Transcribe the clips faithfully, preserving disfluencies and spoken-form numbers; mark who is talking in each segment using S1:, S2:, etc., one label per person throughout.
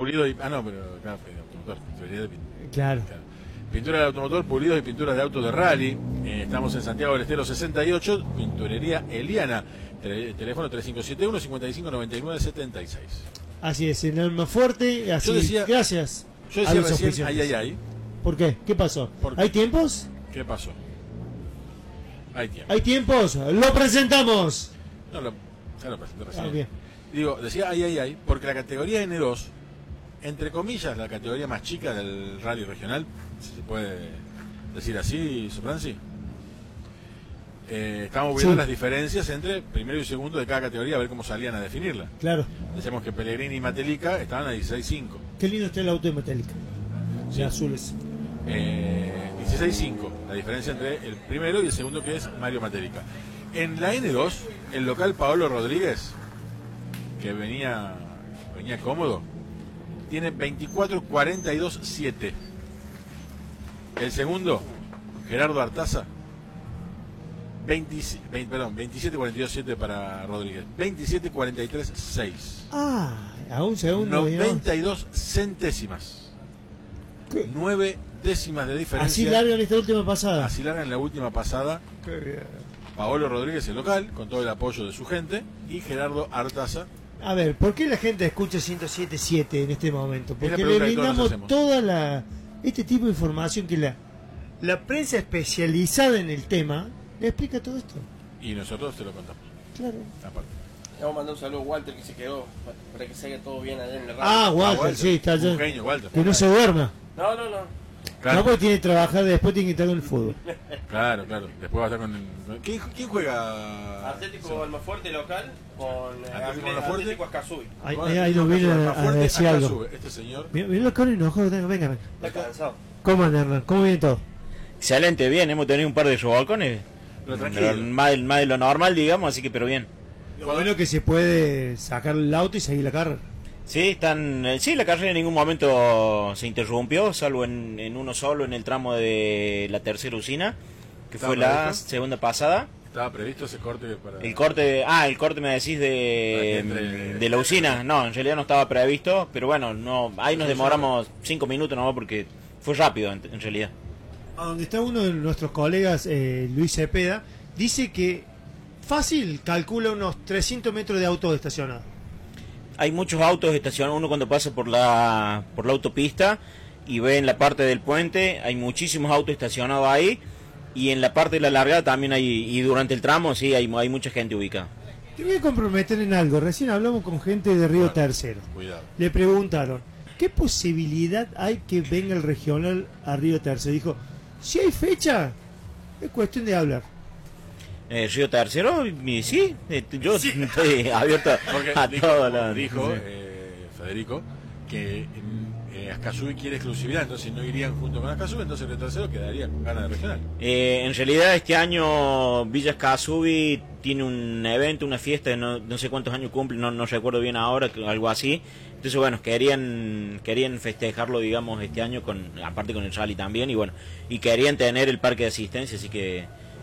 S1: pulidos y... Ah, no, pero claro, automotor, pinturería de pintura.
S2: Claro.
S1: Claro. Pintura de automotor, pulidos y pinturas de autos de rally. Eh, estamos en Santiago del Estero sesenta y ocho, Pinturería Eliana. Tele, teléfono tres cinco siete uno, cinco cinco nueve nueve siete seis.
S2: Así es, el alma fuerte, así.
S1: Yo decía,
S2: gracias.
S1: Yo decía recién, ay, ay, ay.
S2: ¿Por qué? ¿Qué pasó?
S1: ¿Por
S2: ¿Hay tiempos?
S1: ¿Qué pasó? Hay tiempos.
S2: ¿Hay tiempos? ¡Lo presentamos!
S1: No, lo, ya lo presenté recién.
S2: Ah, bien.
S1: Digo, decía ay, ay, ay, porque la categoría N dos, entre comillas, la categoría más chica del rally regional, si se puede decir así, Sopranzi, eh, estamos viendo sí. las diferencias entre primero y segundo de cada categoría, a ver cómo salían a definirla.
S2: Claro.
S1: Decíamos que Pellegrini y Matelica estaban a dieciséis cinco.
S2: Qué lindo está el auto de Matelica. Sí. De azules.
S1: Eh, dieciséis cinco, la diferencia entre el primero y el segundo, que es Mario Matelica. En la N dos, el local Paolo Rodríguez, que venía venía cómodo, tiene veinticuatro cuarenta y dos siete. El segundo, Gerardo Artaza, veinte, veinte, perdón, veintisiete cuarenta y dos siete para Rodríguez, veintisiete cuarenta y tres seis.
S2: Ah, a un segundo.
S1: noventa y dos centésimas. ¿Qué? nueve décimas de diferencia.
S2: Así largan esta última pasada.
S1: Así largan la última pasada.
S2: Qué bien.
S1: Paolo Rodríguez, el local, con todo el apoyo de su gente, y Gerardo Artaza.
S2: A ver, ¿por qué la gente escucha ciento siete punto siete en este momento? Porque le brindamos toda la este tipo de información que la la prensa especializada en el tema le explica todo esto.
S1: Y nosotros te lo contamos.
S2: Claro.
S1: Aparte.
S3: Le vamos a mandar un saludo a Walter, que se quedó para que se haga todo bien allá en la radio.
S2: Ah, Walter, ah, Walter. Sí, está allá.
S1: Un genio, Walter.
S2: Que no se duerma.
S3: No, no, no.
S2: Claro. No, porque tiene que trabajar, después tiene que estar con el fútbol.
S1: Claro, claro. Después va a estar con el... ¿Quién, quién juega?
S3: Atlético sí. Almafuerte local con
S1: Atlético Almafuerte.
S3: Atlético Ascasubi.
S2: Ahí, ahí, ahí nos viene a, a decir algo.
S1: Este señor...
S2: Mira, mira con enojo, venga, venga.
S3: Está cansado.
S2: ¿Cómo anda, Hernán? ¿Cómo viene todo?
S4: Excelente, bien. Hemos tenido un par de revolcones. Pero tranquilo. Más, más de lo normal, digamos, así que pero bien.
S2: Lo bueno que se puede sacar el auto y seguir la carrera.
S4: Sí, están, sí, la carrera en ningún momento se interrumpió, salvo en, en uno solo, en el tramo de la tercera usina, que fue la previsto? segunda pasada.
S1: ¿Estaba previsto ese corte para...?
S4: El corte, de, ah, el corte me decís de, entre... de la usina. No, en realidad no estaba previsto, pero bueno, no, ahí nos demoramos cinco minutos nomás porque fue rápido en, en realidad.
S2: A donde está uno de nuestros colegas, eh, Luis Cepeda, dice que fácil calcula unos trescientos metros de autos estacionados.
S4: Hay muchos autos estacionados, uno cuando pasa por la por la autopista y ve en la parte del puente, hay muchísimos autos estacionados ahí, y en la parte de la largada también hay, y durante el tramo sí hay, hay mucha gente ubicada.
S2: Te voy a comprometer en algo, recién hablamos con gente de Río bueno, Tercero.
S1: Cuidado.
S2: Le preguntaron, ¿qué posibilidad hay que venga el regional a Río Tercero? Dijo, si hay fecha, es cuestión de hablar.
S4: Eh, Río Tercero, sí, yo sí. estoy abierto
S1: Porque
S4: a
S1: dijo,
S4: todo. La...
S1: Dijo eh, Federico que eh, Ascasubi quiere exclusividad, entonces no irían junto con Ascasubi, entonces Río Tercero quedaría con ganas de regional.
S4: Eh, en realidad este año Villa Ascasubi tiene un evento, una fiesta, no, no sé cuántos años cumple, no, no recuerdo bien ahora, algo así. Entonces bueno, querían querían festejarlo, digamos, este año, con aparte con el rally también, y bueno, y querían tener el parque de asistencia, así que...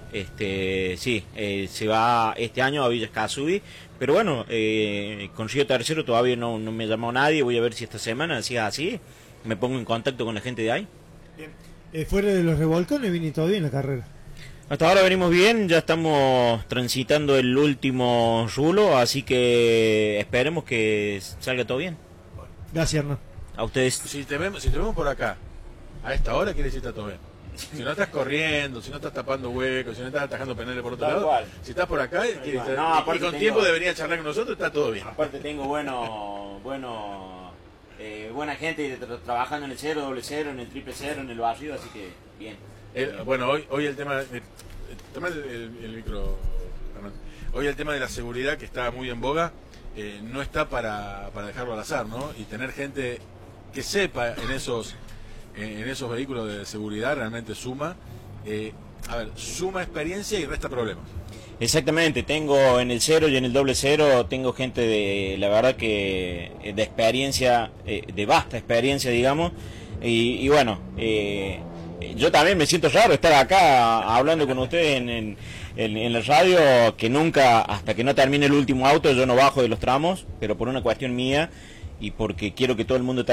S4: Este sí, eh, se va este año a Villa Ascasubi, pero bueno, eh, con Río Tercero todavía no, no me llamó nadie. Voy a ver si esta semana, si es así, me pongo en contacto con la gente de ahí.
S2: Bien. Eh, fuera de los revolcones viene todo bien la carrera.
S4: Hasta ahora venimos bien, ya estamos transitando el último rulo, así que esperemos que salga todo bien.
S2: Gracias, Hernán.
S4: A ustedes.
S1: Si te vemos, si te vemos por acá, a esta hora quiere decir que está todo bien. Si no estás corriendo, si no estás tapando huecos, si no estás atajando penales por otro
S4: Tal
S1: lado,
S4: cual.
S1: si estás por acá y,
S4: no,
S1: y con
S4: tengo,
S1: tiempo debería charlar con nosotros, está todo bien.
S4: Aparte tengo bueno, bueno, eh, buena gente tra trabajando en el cero, doble cero, en el triple cero, en el barrio, así que bien.
S1: El, bueno, hoy hoy el tema, el, toma el, el, el micro, Fernando. Hoy el tema de la seguridad, que está muy en boga, eh, no está para, para dejarlo al azar, ¿no? Y tener gente que sepa en esos en esos vehículos de seguridad realmente suma, eh, a ver, suma experiencia y resta problemas.
S4: Exactamente, tengo en el cero y en el doble cero, tengo gente de, la verdad que, de experiencia, eh, de vasta experiencia, digamos, y, y bueno, eh, yo también me siento raro estar acá hablando con ustedes en, en, en, en la radio, que nunca, hasta que no termine el último auto, yo no bajo de los tramos, pero por una cuestión mía, y porque quiero que todo el mundo